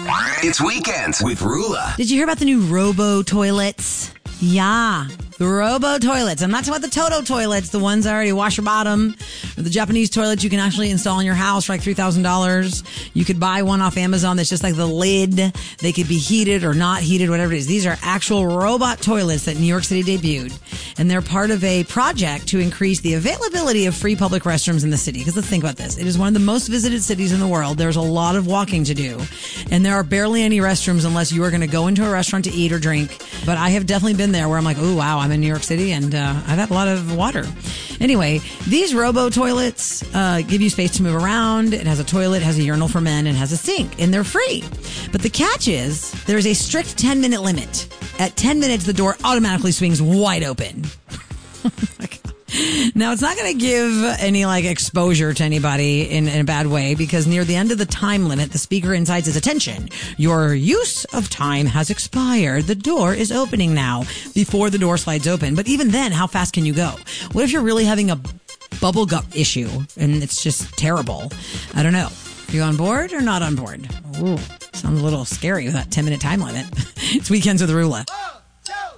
It's Weekends with Rula. Did you hear about the new Robo toilets? Yeah, the Robo toilets. I'm not talking about the Toto toilets, the ones that already wash your bottom, or the Japanese toilets you can actually install in your house for like $3,000. You could buy one off Amazon that's just like the lid. They could be heated or not heated, whatever it is. These are actual robot toilets that New York City debuted, and they're part of a project to increase the availability of free public restrooms in the city. Because let's think about this. It is one of the most visited cities in the world. There's a lot of walking to do, and there are barely any restrooms unless you are going to go into a restaurant to eat or drink. But I have definitely been there where I'm like, oh, wow, I'm in New York City, and I've had a lot of water. Anyway, these Robo toilets give you space to move around. It has a toilet, has a urinal for men, and has a sink, and they're free. But the catch is there's a strict 10-minute limit. At 10 minutes, the door automatically swings wide open. Now, it's not going to give any exposure to anybody in a bad way, because near the end of the time limit, the speaker inside says, "Attention, your use of time has expired. The door is opening now," before the door slides open. But even then, how fast can you go? What if you're really having a bubble gut issue and it's just terrible? I don't know. Are you on board or not on board? Ooh, sounds a little scary with that 10-minute time limit. It's Weekends with Rula.